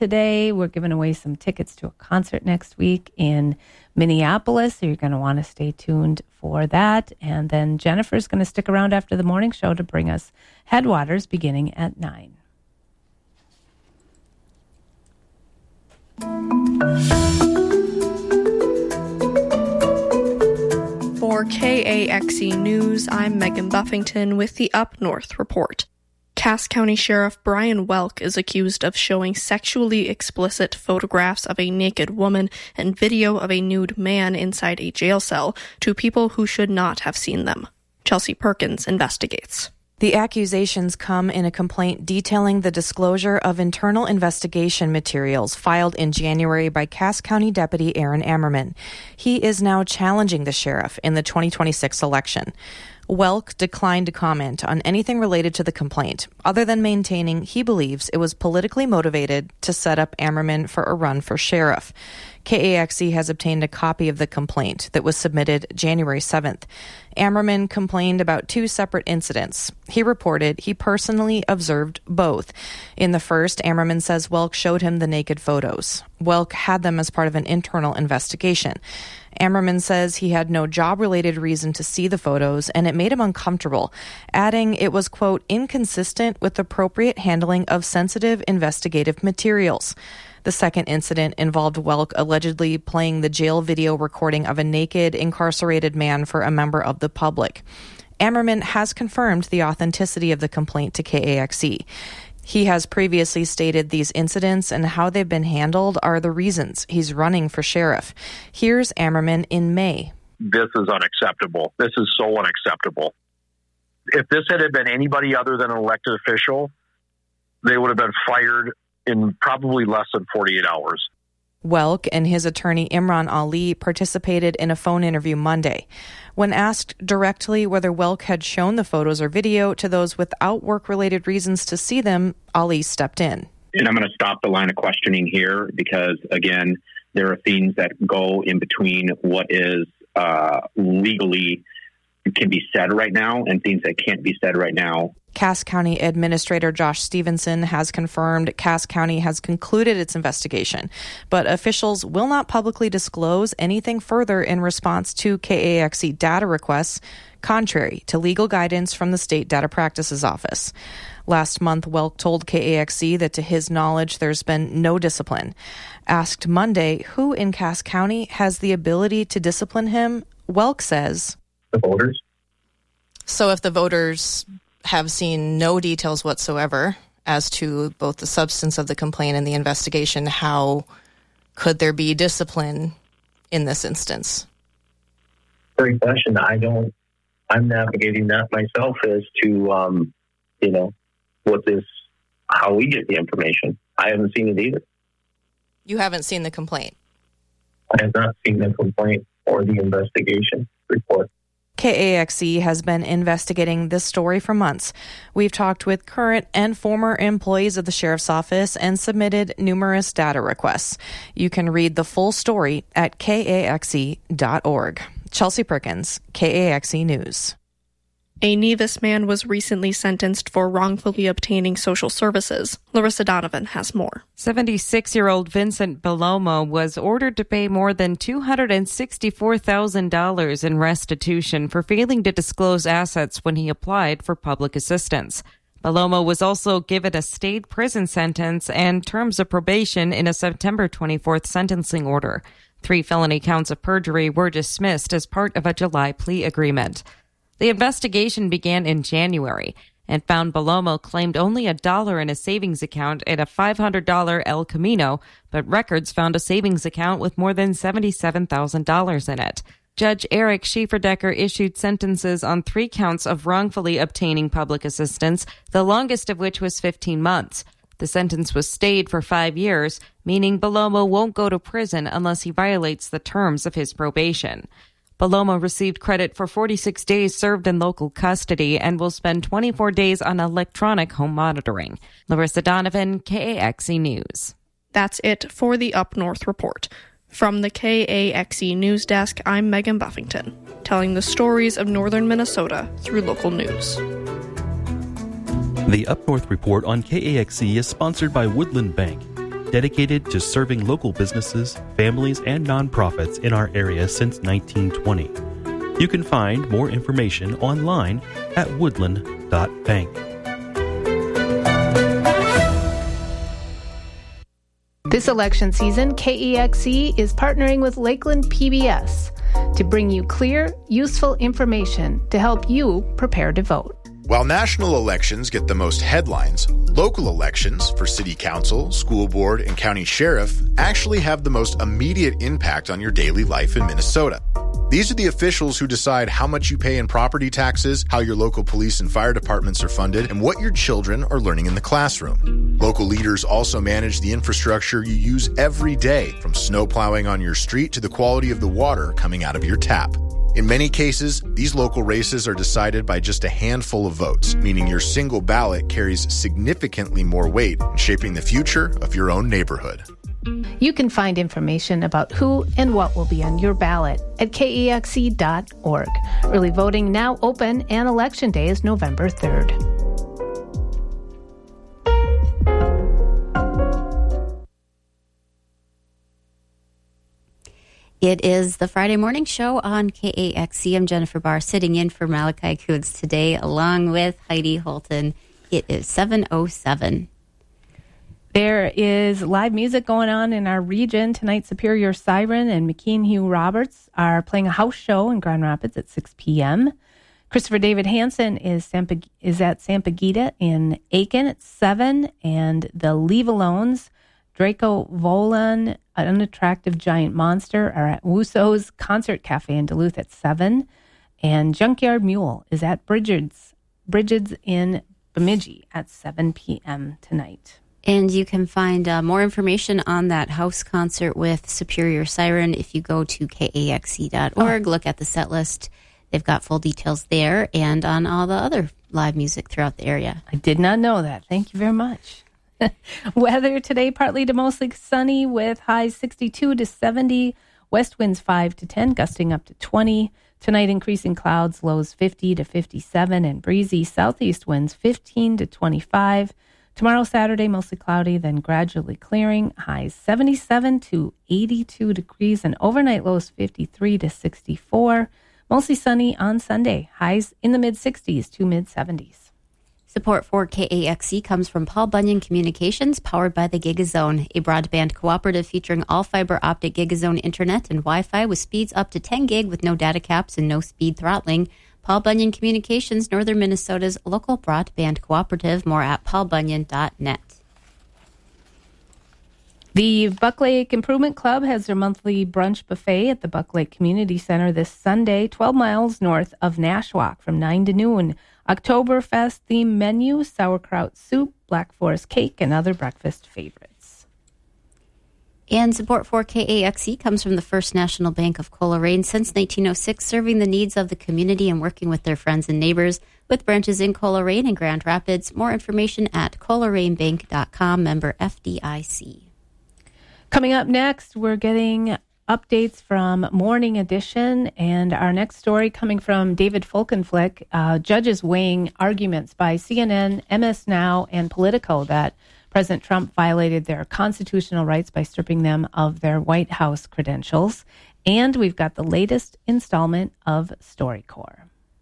today. We're giving away some tickets to a concert next week in Minneapolis, so you're going to want to stay tuned for that. And then Jennifer's going to stick around after the morning show to bring us Headwaters beginning at 9. For KAXE News, I'm Megan Buffington with the Up North Report. Cass County Sheriff Brian Welk is accused of showing sexually explicit photographs of a naked woman and video of a nude man inside a jail cell to people who should not have seen them. Chelsea Perkins investigates. The accusations come in a complaint detailing the disclosure of internal investigation materials filed in January by Cass County Deputy Aaron Ammerman. He is now challenging the sheriff in the 2026 election. Welk declined to comment on anything related to the complaint, other than maintaining he believes it was politically motivated to set up Ammerman for a run for sheriff. KAXE has obtained a copy of the complaint that was submitted January 7th. Ammerman complained about 2 separate incidents. He reported he personally observed both. In the first, Ammerman says Welk showed him the naked photos. Welk had them as part of an internal investigation. Ammerman says he had no job-related reason to see the photos, and it made him uncomfortable, adding it was, quote, inconsistent with appropriate handling of sensitive investigative materials. The second incident involved Welk allegedly playing the jail video recording of a naked, incarcerated man for a member of the public. Ammerman has confirmed the authenticity of the complaint to KAXE. He has previously stated these incidents and how they've been handled are the reasons he's running for sheriff. Here's Ammerman in May. This is unacceptable. This is so unacceptable. If this had been anybody other than an elected official, they would have been fired in probably less than 48 hours. Welk and his attorney Imran Ali participated in a phone interview Monday. When asked directly whether Welk had shown the photos or video to those without work-related reasons to see them, Ali stepped in. And I'm going to stop the line of questioning here because, again, there are things that go in between what is legally can be said right now and things that can't be said right now. Cass County Administrator Josh Stevenson has confirmed Cass County has concluded its investigation, but officials will not publicly disclose anything further in response to KAXE data requests, contrary to legal guidance from the State Data Practices Office. Last month, Welk told KAXE that to his knowledge, there's been no discipline. Asked Monday who in Cass County has the ability to discipline him, Welk says, the voters. So if the voters have seen no details whatsoever as to both the substance of the complaint and the investigation, how could there be discipline in this instance? Great question. I'm navigating that myself as to, how we get the information. I haven't seen it either. You haven't seen the complaint? I have not seen the complaint or the investigation report. KAXE has been investigating this story for months. We've talked with current and former employees of the Sheriff's Office and submitted numerous data requests. You can read the full story at KAXE.org. Chelsea Perkins, KAXE News. A Nevis man was recently sentenced for wrongfully obtaining social services. Larissa Donovan has more. 76-year-old Vincent Bellomo was ordered to pay more than $264,000 in restitution for failing to disclose assets when he applied for public assistance. Bellomo was also given a state prison sentence and terms of probation in a September 24th sentencing order. 3 felony counts of perjury were dismissed as part of a July plea agreement. The investigation began in January and found Bellomo claimed only $1 in a savings account at a $500 El Camino, but records found a savings account with more than $77,000 in it. Judge Eric Schieferdecker issued sentences on 3 counts of wrongfully obtaining public assistance, the longest of which was 15 months. The sentence was stayed for 5 years, meaning Bellomo won't go to prison unless he violates the terms of his probation. Bellomo received credit for 46 days served in local custody and will spend 24 days on electronic home monitoring. Larissa Donovan, KAXE News. That's it for the Up North Report. From the KAXE News Desk, I'm Megan Buffington, telling the stories of northern Minnesota through local news. The Up North Report on KAXE is sponsored by Woodland Bank. dedicated to serving local businesses, families, and nonprofits in our area since 1920. You can find more information online at woodland.bank. This election season, KEXE is partnering with Lakeland PBS to bring you clear, useful information to help you prepare to vote. While national elections get the most headlines, local elections for city council, school board, and county sheriff actually have the most immediate impact on your daily life in Minnesota. These are the officials who decide how much you pay in property taxes, how your local police and fire departments are funded, and what your children are learning in the classroom. Local leaders also manage the infrastructure you use every day, from snow plowing on your street to the quality of the water coming out of your tap. In many cases, these local races are decided by just a handful of votes, meaning your single ballot carries significantly more weight in shaping the future of your own neighborhood. You can find information about who and what will be on your ballot at kexe.org. Early voting now open, and Election Day is November 3rd. It is the Friday morning show on KAXE. I'm Jennifer Barr, sitting in for Malachi Koontz today, along with Heidi Holton. It is 7:07. There is live music going on in our region. Tonight, Superior Siren and McKean Hugh Roberts are playing a house show in Grand Rapids at 6 p.m. Christopher David Hansen is at Sampaguita in Aiken at 7, and the Leave Alones, Draco Volan, an unattractive giant monster, are at Wusso's Concert Cafe in Duluth at 7, and Junkyard Mule is at Bridget's in Bemidji at 7 p.m. tonight. And you can find more information on that house concert with Superior Siren if you go to kaxe.org, look at the set list. They've got full details there and on all the other live music throughout the area. I did not know that. Thank you very much. Weather today, partly to mostly sunny with highs 62 to 70, west winds 5 to 10, gusting up to 20. Tonight, increasing clouds, lows 50 to 57, and breezy southeast winds 15 to 25. Tomorrow, Saturday, mostly cloudy, then gradually clearing. Highs 77 to 82 degrees and overnight lows 53 to 64. Mostly sunny on Sunday. Highs in the mid-60s to mid-70s. Support for KAXE comes from Paul Bunyan Communications, powered by the Gigazone, a broadband cooperative featuring all fiber optic Gigazone internet and Wi-Fi with speeds up to 10 gig with no data caps and no speed throttling. Paul Bunyan Communications, Northern Minnesota's local broadband cooperative. More at paulbunyan.net. The Buck Lake Improvement Club has their monthly brunch buffet at the Buck Lake Community Center this Sunday, 12 miles north of Nashwauk from 9 to noon. Oktoberfest theme menu, sauerkraut soup, Black Forest cake, and other breakfast favorites. And support for KAXE comes from the First National Bank of Coleraine since 1906, serving the needs of the community and working with their friends and neighbors with branches in Coleraine and Grand Rapids. More information at colerainbank.com, member FDIC. Coming up next, we're getting updates from Morning Edition, and our next story coming from David Folkenflik, judges weighing arguments by CNN, MS Now, and Politico that President Trump violated their constitutional rights by stripping them of their White House credentials. And we've got the latest installment of StoryCorps.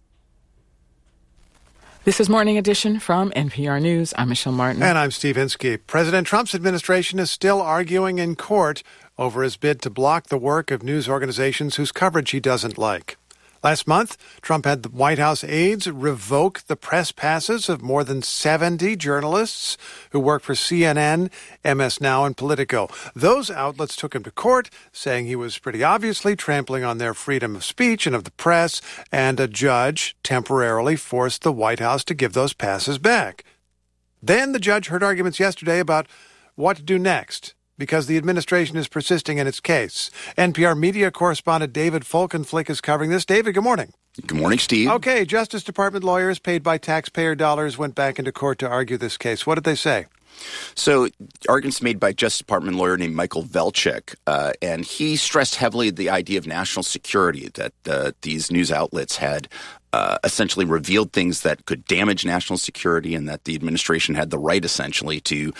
This is Morning Edition from NPR News. I'm Michelle Martin. And I'm Steve Inskeep. President Trump's administration is still arguing in court over his bid to block the work of news organizations whose coverage he doesn't like. Last month, Trump had the White House aides revoke the press passes of more than 70 journalists who work for CNN, MS Now, and Politico. Those outlets took him to court, saying he was pretty obviously trampling on their freedom of speech and of the press, and a judge temporarily forced the White House to give those passes back. Then the judge heard arguments yesterday about what to do next, because the administration is persisting in its case. NPR media correspondent David Folkenflik is covering this. David, good morning. Good morning, Steve. Okay, Justice Department lawyers paid by taxpayer dollars went back into court to argue this case. What did they say? So, arguments made by Justice Department lawyer named Michael Velchik, and he stressed heavily the idea of national security, that these news outlets had essentially revealed things that could damage national security and that the administration had the right, essentially, to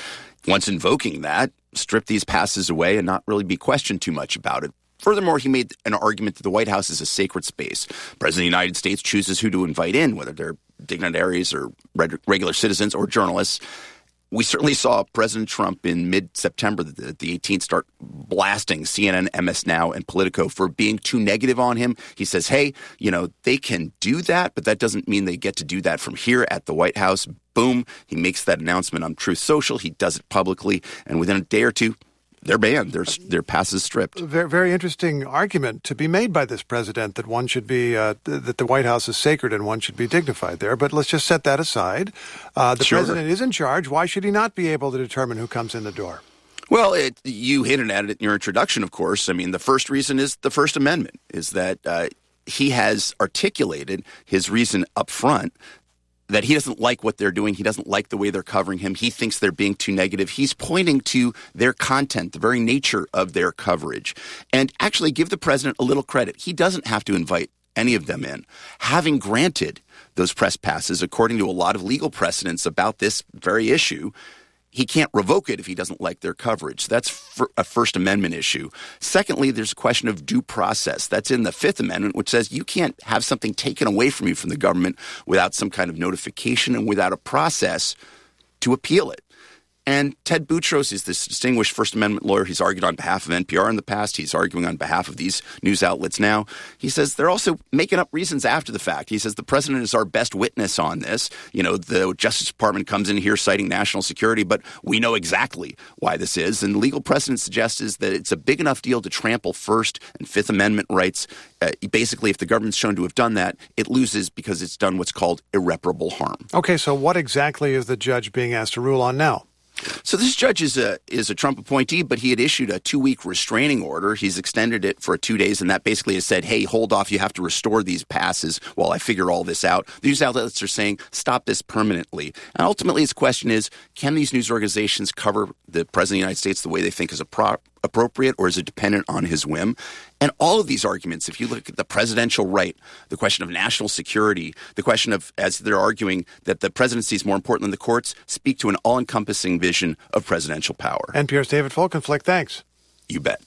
once invoking that, strip these passes away and not really be questioned too much about it. Furthermore, he made an argument that the White House is a sacred space. The President of the United States chooses who to invite in, whether they're dignitaries or regular citizens or journalists. We certainly saw President Trump in mid-September, the 18th, start blasting CNN, MS Now, and Politico for being too negative on him. He says, hey, they can do that, but that doesn't mean they get to do that from here at the White House. Boom. He makes that announcement on Truth Social. He does it publicly. And within a day or two, they're banned. Their passes stripped. Very, very interesting argument to be made by this president that one should be that the White House is sacred and one should be dignified there. But let's just set that aside. The president is in charge. Why should he not be able to determine who comes in the door? Well, you hinted at it in your introduction, of course. I mean, the first reason is the First Amendment, is that he has articulated his reason up front that he doesn't like what they're doing. He doesn't like the way they're covering him. He thinks they're being too negative. He's pointing to their content, the very nature of their coverage. And actually give the president a little credit. He doesn't have to invite any of them in. Having granted those press passes, according to a lot of legal precedents about this very issue, he can't revoke it if he doesn't like their coverage. That's a First Amendment issue. Secondly, there's a question of due process. That's in the Fifth Amendment, which says you can't have something taken away from you from the government without some kind of notification and without a process to appeal it. And Ted Boutros is this distinguished First Amendment lawyer. He's argued on behalf of NPR in the past. He's arguing on behalf of these news outlets now. He says they're also making up reasons after the fact. He says the president is our best witness on this. The Justice Department comes in here citing national security, but we know exactly why this is. And legal precedent suggests is that it's a big enough deal to trample First and Fifth Amendment rights. Basically, if the government's shown to have done that, it loses because it's done what's called irreparable harm. Okay, so what exactly is the judge being asked to rule on now? So this judge is a Trump appointee, but he had issued a 2-week restraining order. He's extended it for 2 days, and that basically has said, hey, hold off. You have to restore these passes while I figure all this out. The news outlets are saying, stop this permanently. And ultimately, his question is, can these news organizations cover the President of the United States the way they think is appropriate, or is it dependent on his whim? And all of these arguments, if you look at the presidential right, the question of national security, the question of, as they're arguing, that the presidency is more important than the courts, speak to an all-encompassing vision of presidential power. NPR's David Folkenflik, thanks. You bet.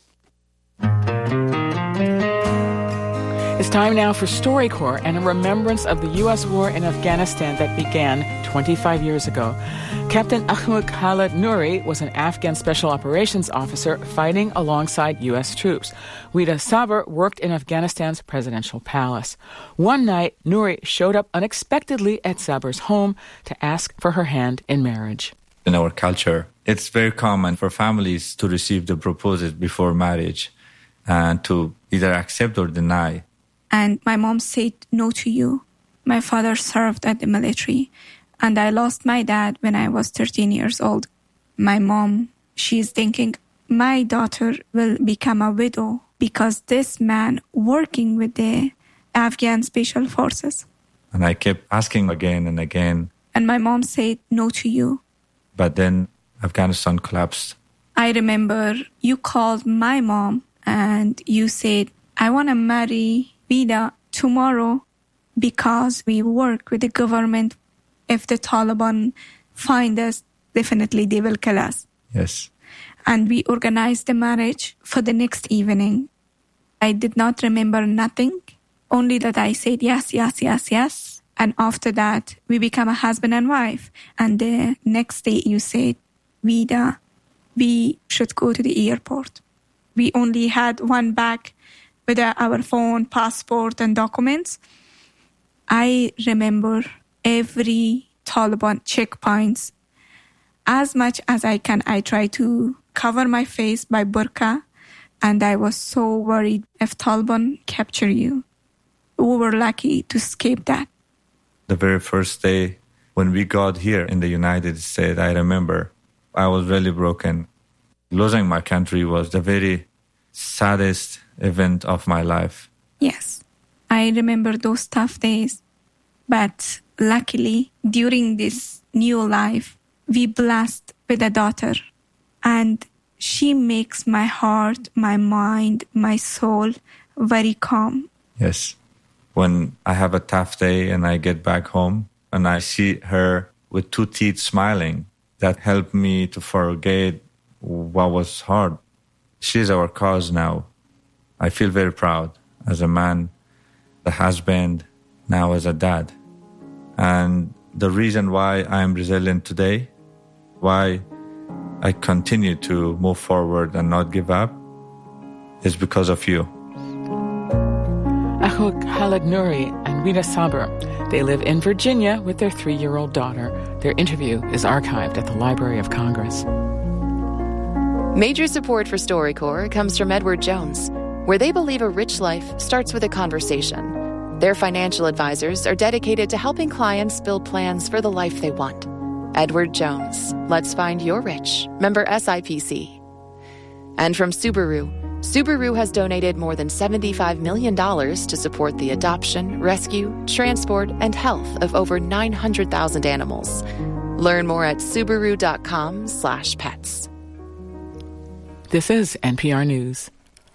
It's time now for StoryCorps and a remembrance of the U.S. war in Afghanistan that began 25 years ago. Captain Ahmed Khalid Nouri was an Afghan Special Operations Officer fighting alongside U.S. troops. Wida Saber worked in Afghanistan's presidential palace. One night, Nouri showed up unexpectedly at Saber's home to ask for her hand in marriage. In our culture, it's very common for families to receive the proposal before marriage and to either accept or deny. And my mom said no to you. My father served at the military, and I lost my dad when I was 13 years old. My mom, she's thinking, my daughter will become a widow because this man working with the Afghan Special Forces. And I kept asking again and again. And my mom said no to you. But then Afghanistan collapsed. I remember you called my mom and you said, I want to marry Wida tomorrow because we work with the government. If the Taliban find us, definitely they will kill us. Yes. And we organized the marriage for the next evening. I did not remember nothing, only that I said yes, yes, yes, yes. And after that, we become a husband and wife. And the next day you said, Wida, we should go to the airport. We only had one bag with our phone, passport, and documents. I remember every Taliban checkpoints. As much as I can, I try to cover my face by burqa, and I was so worried if Taliban capture you. We were lucky to escape that. The very first day when we got here in the United States, I remember I was really broken. Losing my country was the very saddest event of my life. Yes, I remember those tough days. But luckily, during this new life, we blessed with a daughter. And she makes my heart, my mind, my soul very calm. Yes. When I have a tough day and I get back home and I see her with 2 teeth smiling, that helped me to forget what was hard. She's our cause now. I feel very proud as a man, a husband, now as a dad. And the reason why I am resilient today, why I continue to move forward and not give up, is because of you. Ahmad Khaled Nouri and Rita Saber. They live in Virginia with their 3-year-old daughter. Their interview is archived at the Library of Congress. Major support for StoryCorps comes from Edward Jones, where they believe a rich life starts with a conversation. Their financial advisors are dedicated to helping clients build plans for the life they want. Edward Jones. Let's find your rich. Member SIPC. And from Subaru. Subaru has donated more than $75 million to support the adoption, rescue, transport, and health of over 900,000 animals. Learn more at Subaru.com/pets. This is NPR News.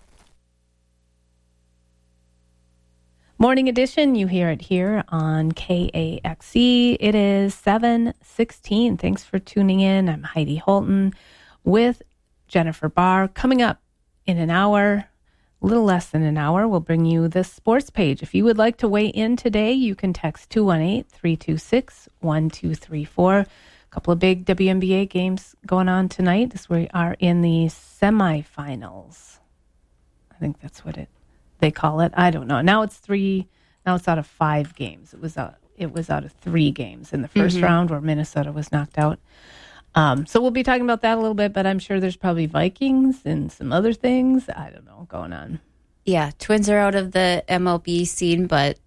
Morning edition, you hear it here on KAXE. It is 7:16. Thanks for tuning in. I'm Heidi Holton with Jennifer Barr. Coming up in an hour, a little less than an hour, we'll bring you the sports page. If you would like to weigh in today, you can text 218-326-1234. A couple of big WNBA games going on tonight as we are in the semifinals. I think that's what they call it. I don't know. Now it's out of 5 games. It was out of 3 games in the first round where Minnesota was knocked out. So we'll be talking about that a little bit, but I'm sure there's probably Vikings and some other things, I don't know, going on. Yeah, Twins are out of the MLB scene, but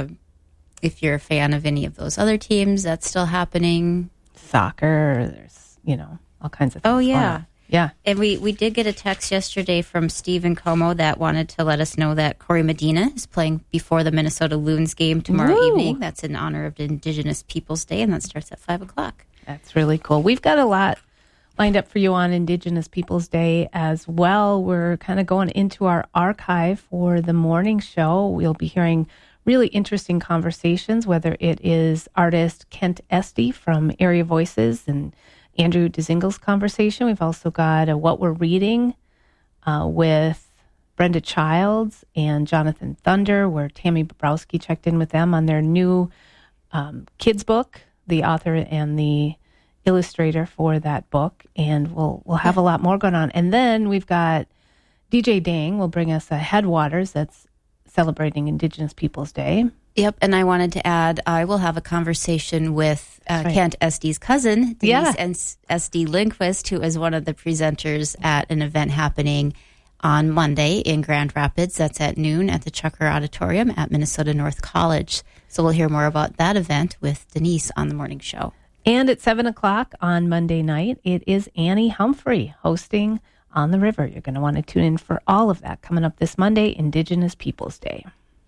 if you're a fan of any of those other teams, that's still happening. Soccer, there's, all kinds of things. Oh, yeah. Yeah. And we did get a text yesterday from Stephen Como that wanted to let us know that Corey Medina is playing before the Minnesota Loons game tomorrow evening. That's in honor of Indigenous Peoples Day, and that starts at 5 o'clock. That's really cool. We've got a lot lined up for you on Indigenous Peoples Day as well. We're kind of going into our archive for the morning show. We'll be hearing really interesting conversations, whether it is artist Kent Esty from Area Voices and Andrew DeZingle's conversation. We've also got a What We're Reading with Brenda Childs and Jonathan Thunder, where Tammy Bobrowski checked in with them on their new kids book, the author and the illustrator for that book. And we'll have a lot more going on. And then we've got DJ Dang will bring us a Headwaters that's celebrating Indigenous Peoples Day. Yep, and I wanted to add, I will have a conversation with Kent Esty's cousin, Denise Esty Lindquist, who is one of the presenters at an event happening on Monday in Grand Rapids. That's at noon at the Chucker Auditorium at Minnesota North College. So we'll hear more about that event with Denise on the morning show. And at 7 o'clock on Monday night, it is Annie Humphrey hosting On the River. You're going to want to tune in for all of that coming up this Monday, Indigenous Peoples Day.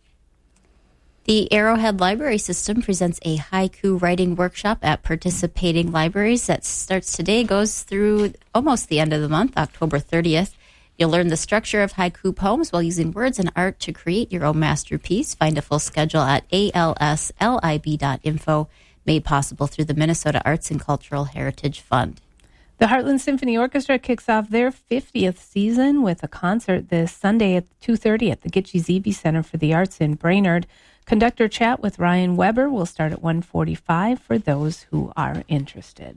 The Arrowhead Library System presents a haiku writing workshop at participating libraries that starts today, goes through almost the end of the month, October 30th. You'll learn the structure of haiku poems while using words and art to create your own masterpiece. Find a full schedule at alslib.info, made possible through the Minnesota Arts and Cultural Heritage Fund. The Heartland Symphony Orchestra kicks off their 50th season with a concert this Sunday at 2:30 at the Gitche Zebe Center for the Arts in Brainerd. Conductor chat with Ryan Weber will start at 1:45 for those who are interested.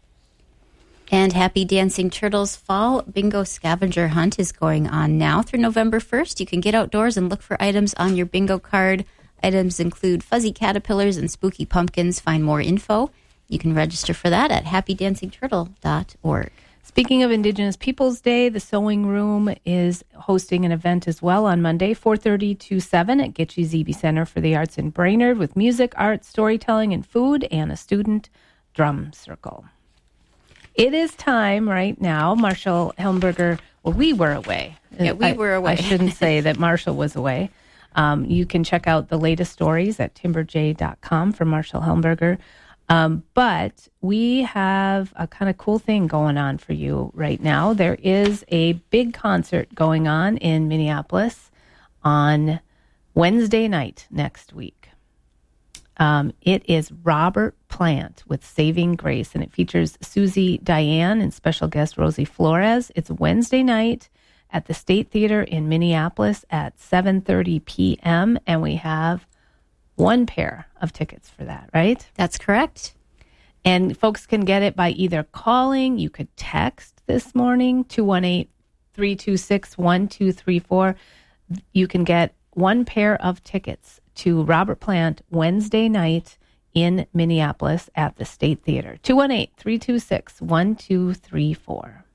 And Happy Dancing Turtles Fall Bingo Scavenger Hunt is going on now through November 1st. You can get outdoors and look for items on your bingo card. Items include fuzzy caterpillars and spooky pumpkins. Find more info. You can register for that at happydancingturtle.org. Speaking of Indigenous Peoples Day, the Sewing Room is hosting an event as well on Monday, 4:30 to 7 at Gitche Zebe Center for the Arts in Brainerd with music, art, storytelling, and food, and a student drum circle. It is time right now. Marshall Helmberger, well, we were away. Yeah, we were away. I shouldn't say that Marshall was away. You can check out the latest stories at timberj.com for Marshall Helmberger. But we have a kind of cool thing going on for you right now. There is a big concert going on in Minneapolis on Wednesday night next week. It is Robert Plant with Saving Grace, and it features Susie Diane and special guest Rosie Flores. It's Wednesday night at the State Theater in Minneapolis at 7:30 p.m., and we have one pair of tickets for that, right? That's correct. And folks can get it by either calling, you could text this morning, 218-326-1234. You can get one pair of tickets to Robert Plant Wednesday night in Minneapolis at the State Theater. 218-326-1234.